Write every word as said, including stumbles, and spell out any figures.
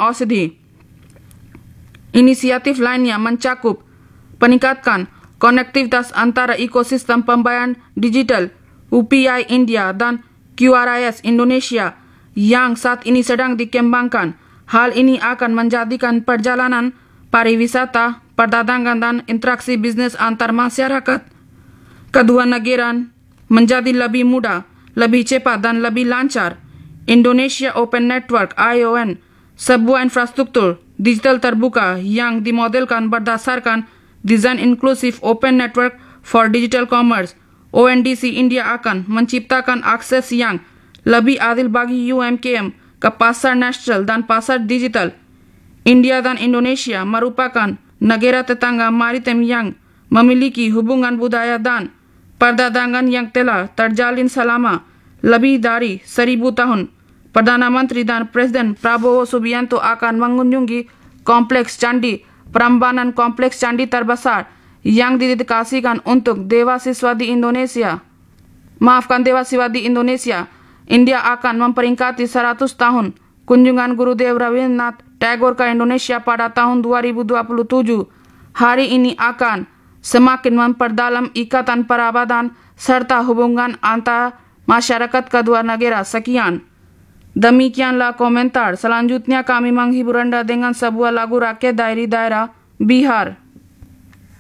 Aushadhi. Inisiatif lainnya mencakup peningkatkan konektivitas antara ekosistem pembayaran digital U P I India dan Q R I S Indonesia yang saat ini sedang dikembangkan. Hal ini akan menjadikan perjalanan, pariwisata, perdagangan dan interaksi bisnis antar masyarakat kedua negara menjadi lebih mudah, lebih cepat dan lebih lancar. Indonesia Open Network I O N, sebuah infrastruktur digital terbuka yang dimodelkan berdasarkan desain inklusif Open Network for Digital Commerce O N D C India akan menciptakan akses yang lebih adil bagi U M K M ke pasar nasional dan pasar digital. India dan Indonesia merupakan negara tetangga maritim yang memiliki hubungan budaya dan perdagangan yang telah terjalin selama lebih dari seribu tahun. Perdana Menteri dan Presiden Prabowo Subianto akan mengunjungi Kompleks Candi Prambanan, kompleks candi terbesar yang didedikasikan untuk Dewa Siswa di Indonesia. Maafkan Dewa Siswa di Indonesia. India akan memperingati seratus tahun kunjungan Gurudev Rabindranath Tagore ke Indonesia pada tahun dua ribu dua puluh tujuh. Hari ini akan semakin memperdalam ikatan perabatan serta hubungan antar masyarakat kedua negara. Sekian. Demikianlah komentar. Selanjutnya kami menghibur Anda dengan sebuah lagu rakyat dari daerah Bihar.